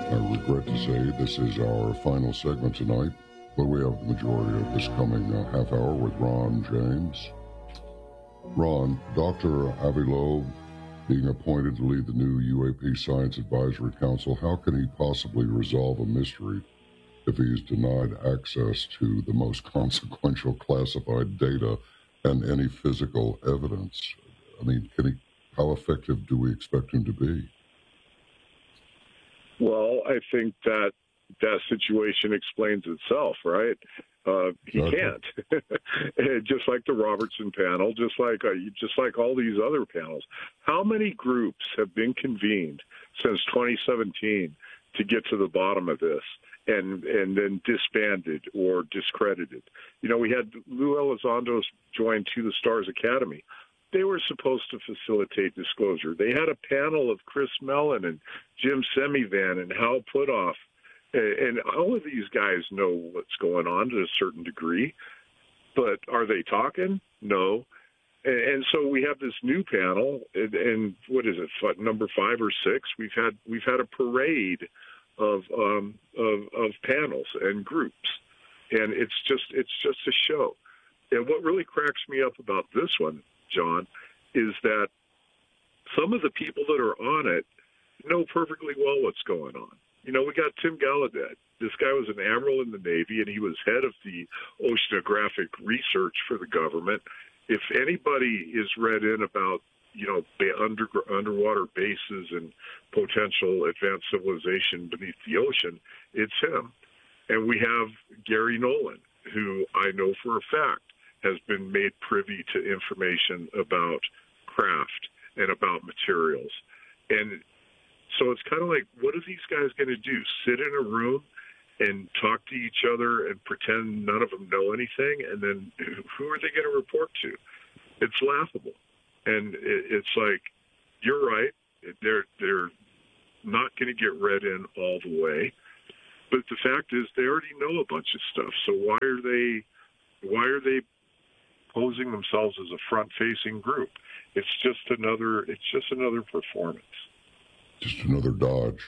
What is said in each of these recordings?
I regret to say this is our final segment tonight, but we have the majority of this coming half hour with Ron James. Ron, Dr. Avi Loeb being appointed to lead the new UAP Science Advisory Council, how can he possibly resolve a mystery if he is denied access to the most consequential classified data and any physical evidence? I mean, how effective do we expect him to be? Well, I think that situation explains itself, right? He can't. Just like the Robertson panel, just like all these other panels. How many groups have been convened since 2017 to get to the bottom of this and then disbanded or discredited? You know, we had Lou Elizondo join To the Stars Academy. They were supposed to facilitate disclosure. They had a panel of Chris Mellon and Jim Semivan and Hal Puthoff. And all of these guys know what's going on to a certain degree. But are they talking? No. And so we have this new panel, and what is it, number 5 or 6? We've had a parade of panels and groups, and it's just a show. And what really cracks me up about this one, John, is that some of the people that are on it know perfectly well what's going on. You know, we got Tim Gallaudet. This guy was an admiral in the Navy, and he was head of the oceanographic research for the government. If anybody is read in about, you know, underwater bases and potential advanced civilization beneath the ocean, it's him. And we have Gary Nolan, who I know for a fact has been made privy to information about craft and about materials. And so it's kind of like, what are these guys going to do? Sit in a room and talk to each other and pretend none of them know anything? And then who are they going to report to? It's laughable. And it's like, you're right. They're not going to get read in all the way. But the fact is, they already know a bunch of stuff. So why are they posing themselves as a front-facing group? It's just another performance. Just another dodge.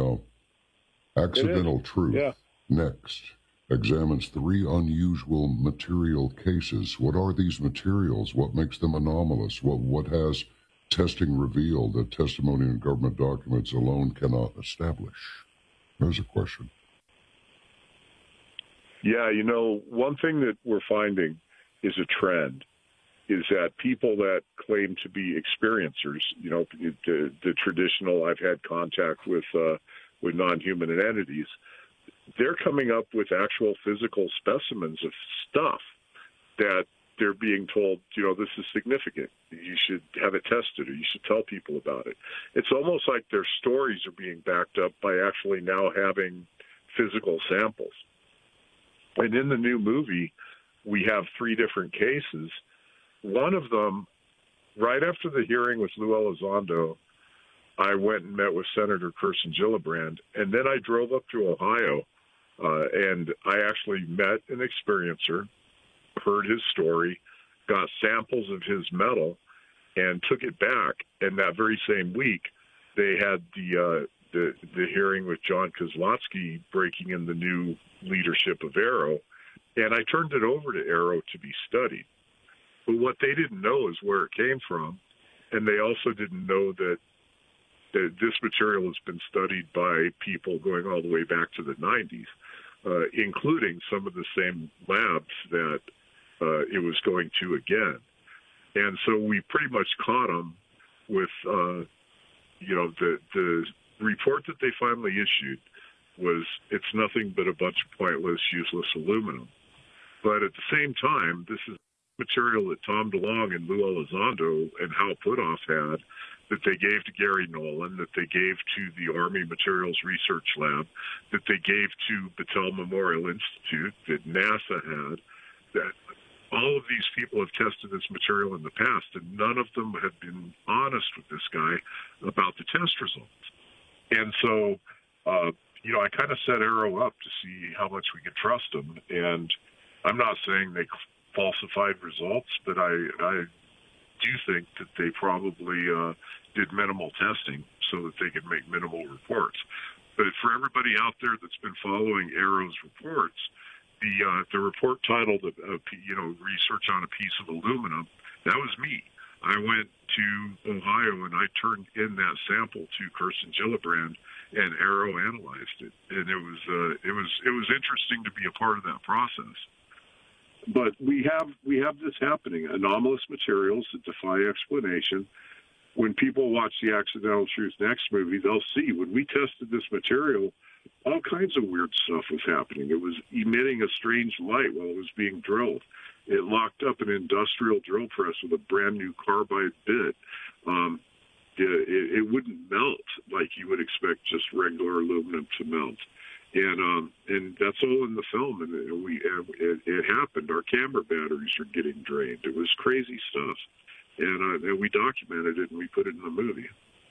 Accidental Truth. Yeah. Next examines 3 unusual material cases. What are these materials? What makes them anomalous? What has testing revealed that testimony and government documents alone cannot establish? There's a question. Yeah, you know, one thing that we're finding is a trend, is that people that claim to be experiencers, you know, the traditional, I've had contact with non-human entities, they're coming up with actual physical specimens of stuff that they're being told, you know, this is significant. You should have it tested, or you should tell people about it. It's almost like their stories are being backed up by actually now having physical samples. And in the new movie, we have 3 different cases. One of them, right after the hearing with Lou Elizondo, I went and met with Senator Kirsten Gillibrand, and then I drove up to Ohio, and I actually met an experiencer, heard his story, got samples of his metal, and took it back. And that very same week, they had the hearing with John Kozlowski breaking in the new leadership of AARO, and I turned it over to AARO to be studied. But what they didn't know is where it came from, and they also didn't know that this material has been studied by people going all the way back to the 90s, including some of the same labs that it was going to again. And so we pretty much caught them with, you know, the report that they finally issued was, it's nothing but a bunch of pointless, useless aluminum. But at the same time, this is material that Tom DeLonge and Lou Elizondo and Hal Puthoff had, that they gave to Gary Nolan, that they gave to the Army Materials Research Lab, that they gave to Battelle Memorial Institute, that NASA had, that all of these people have tested this material in the past, and none of them have been honest with this guy about the test results. And so, you know, I kind of set AARO up to see how much we could trust them. And I'm not saying they falsified results, but I do think that they probably did minimal testing so that they could make minimal reports. But for everybody out there that's been following Arrow's reports, the report titled, Research on a Piece of Aluminum, that was me. I went to Ohio and I turned in that sample to Kirsten Gillibrand, and Arrow analyzed it, and it was interesting to be a part of that process. But we have this happening: anomalous materials that defy explanation. When people watch the Accidental Truth Next movie, they'll see when we tested this material, all kinds of weird stuff was happening. It was emitting a strange light while it was being drilled. It locked up an industrial drill press with a brand new carbide bit. It wouldn't melt like you would expect just regular aluminum to melt. And that's all in the film, and it happened. Our camera batteries are getting drained. It was crazy stuff, and we documented it and we put it in the movie.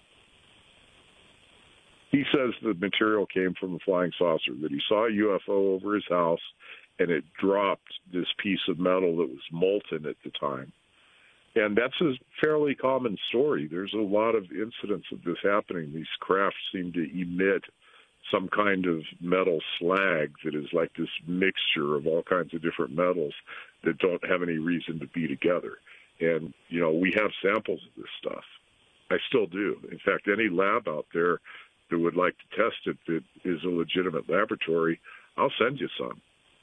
He says the material came from a flying saucer, that he saw a UFO over his house, and it dropped this piece of metal that was molten at the time. And that's a fairly common story. There's a lot of incidents of this happening. These crafts seem to emit some kind of metal slag that is like this mixture of all kinds of different metals that don't have any reason to be together. And, we have samples of this stuff. I still do. In fact, any lab out there that would like to test it that is a legitimate laboratory, I'll send you some.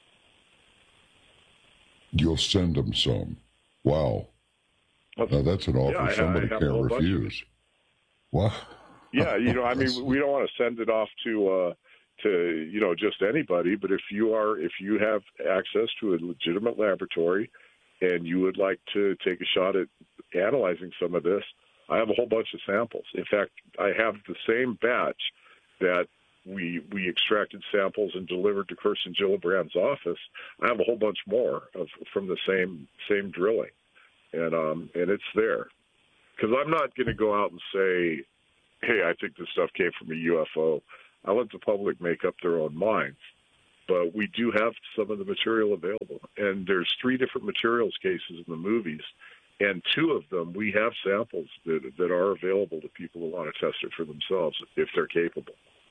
You'll send them some. Wow. Now, that's an offer somebody can't refuse. Wow. Yeah, we don't want to send it off to just anybody, but if you have access to a legitimate laboratory and you would like to take a shot at analyzing some of this, I have a whole bunch of samples. In fact, I have the same batch that we extracted samples and delivered to Kirsten Gillibrand's office. I have a whole bunch more from the same drilling, and it's there. Because I'm not going to go out and say, hey, I think this stuff came from a UFO. I let the public make up their own minds. But we do have some of the material available. And there's 3 different materials cases in the movies, and 2 of them, we have samples that are available to people who want to test it for themselves if they're capable.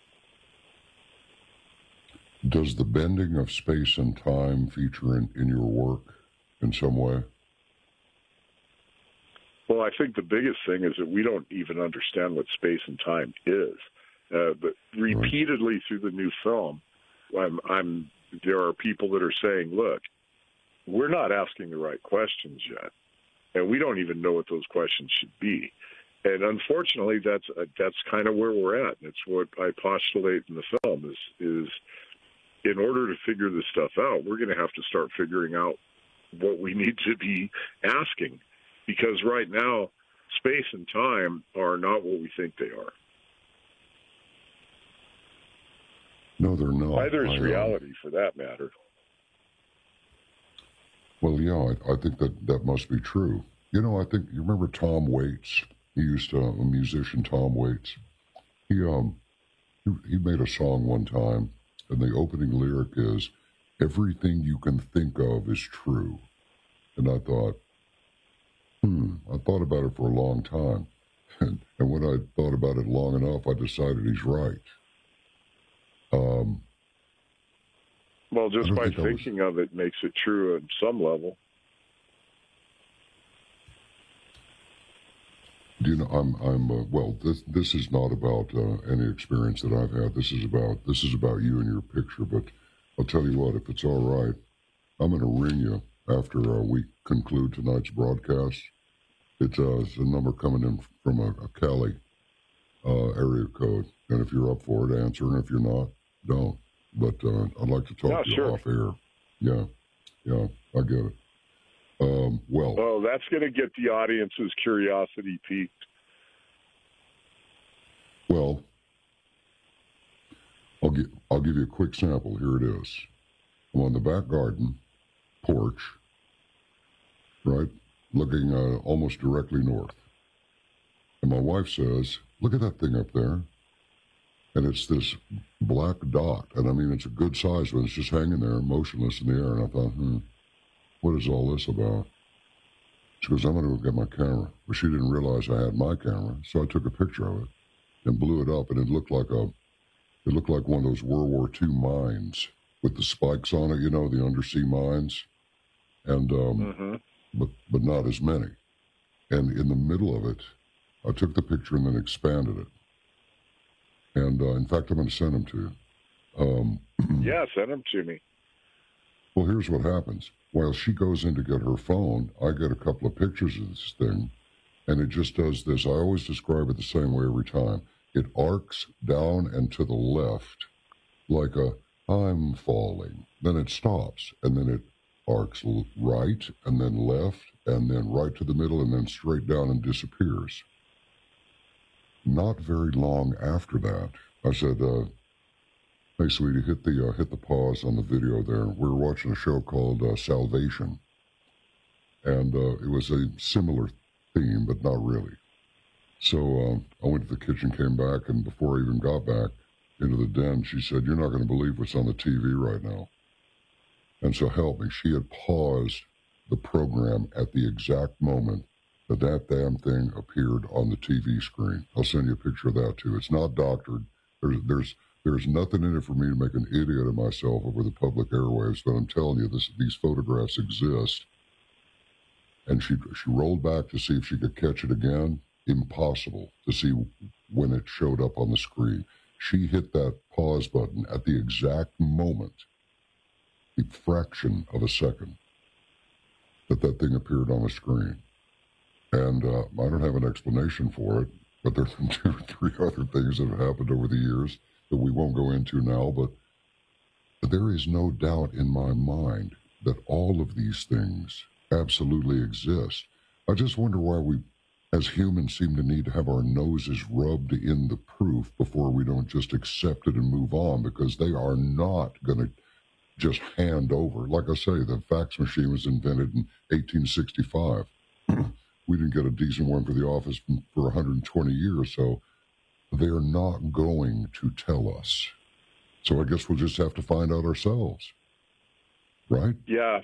Does the bending of space and time feature in your work in some way? Well, I think the biggest thing is that we don't even understand what space and time is. But repeatedly through the new film, there are people that are saying, look, we're not asking the right questions yet, and we don't even know what those questions should be. And unfortunately, that's kind of where we're at. It's what I postulate in the film is in order to figure this stuff out, we're going to have to start figuring out what we need to be asking. Because right now, space and time are not what we think they are. No, they're not. Neither is reality, for that matter. Well, yeah, I think that must be true. I think, you remember Tom Waits? He used to, a musician, Tom Waits. He made a song one time, and the opening lyric is, everything you can think of is true. And I thought, I thought about it for a long time. And when I thought about it long enough, I decided he's right. Well, just by thinking of it makes it true at some level. Well, this is not about any experience that I've had. This is about you and your picture. But I'll tell you what, if it's all right, I'm going to ring you after we conclude tonight's broadcast. It's a number coming in from a Cali area code. And if you're up for it, answer. And if you're not, don't. But I'd like to talk to you off air. Yeah, I get it. Well, that's going to get the audience's curiosity piqued. Well, I'll give you a quick sample. Here it is. I'm on the back garden porch, right, looking almost directly north. And my wife says, "Look at that thing up there." And it's this black dot. And I mean, it's a good size one. It's just hanging there, motionless in the air. And I thought, what is all this about? She goes, I'm going to go get my camera. But she didn't realize I had my camera. So I took a picture of it and blew it up. And it looked like It looked like one of those World War II mines with the spikes on it, you know, the undersea mines, and but not as many. And in the middle of it, I took the picture and then expanded it. And in fact, I'm going to send them to you. Yeah, send them to me. Well, here's what happens. While she goes in to get her phone, I get a couple of pictures of this thing, and it just does this. I always describe it the same way every time. It arcs down and to the left like a I'm falling. Then it stops, and then it arcs right, and then left, and then right to the middle, and then straight down and disappears. Not very long after that, I said, hey, sweetie, hit the pause on the video there. We were watching a show called Salvation, and it was a similar theme, but not really. So I went to the kitchen, came back, and before I even got back into the den, she said, you're not going to believe what's on the TV right now. And so help me. She had paused the program at the exact moment that that damn thing appeared on the TV screen. I'll send you a picture of that, too. It's not doctored. There's nothing in it for me to make an idiot of myself over the public airwaves, but I'm telling you, these photographs exist. And she rolled back to see if she could catch it again. Impossible to see when it showed up on the screen. She hit that pause button at the exact moment, the fraction of a second, that thing appeared on the screen. And I don't have an explanation for it, but there's 2 or 3 other things that have happened over the years that we won't go into now, but there is no doubt in my mind that all of these things absolutely exist. I just wonder why we, as humans, seem to need to have our noses rubbed in the proof before we don't just accept it and move on, because they are not going to just hand over. Like I say, the fax machine was invented in 1865. We didn't get a decent one for the office for 120 years, so they're not going to tell us. So I guess we'll just have to find out ourselves, right? Yeah,